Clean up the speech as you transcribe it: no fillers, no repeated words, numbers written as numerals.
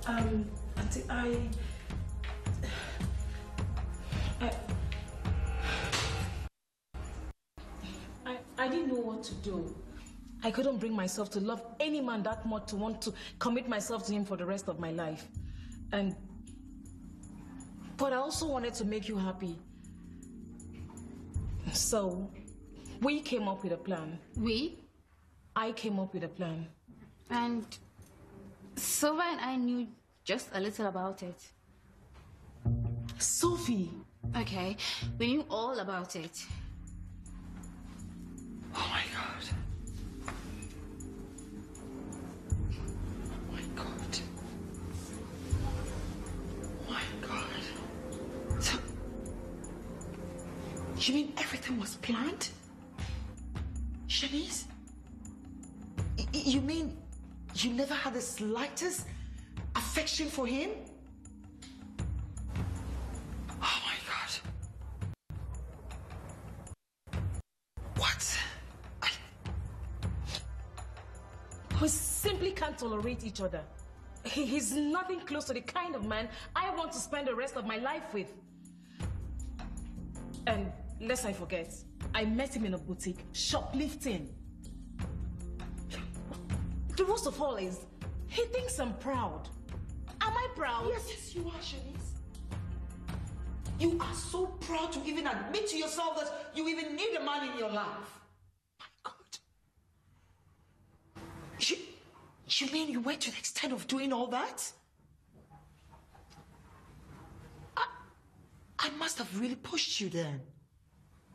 Auntie, I didn't know what to do. I couldn't bring myself to love any man that much to want to commit myself to him for the rest of my life. But I also wanted to make you happy. So, we came up with a plan. We? I came up with a plan. And Sova and I knew just a little about it. Sophie! Okay, we knew all about it. Oh my God. Oh my God. Oh my God. So, you mean everything was planned? Shanice? You mean you never had the slightest affection for him? Oh my God. What? We simply can't tolerate each other. He's nothing close to the kind of man I want to spend the rest of my life with. And lest I forget, I met him in a boutique, shoplifting. The worst of all is, he thinks I'm proud. Am I proud? Yes, you are, Shanice. You are so proud to even admit to yourself that you even need a man in your life. My God. You mean you went to the extent of doing all that? I must have really pushed you then.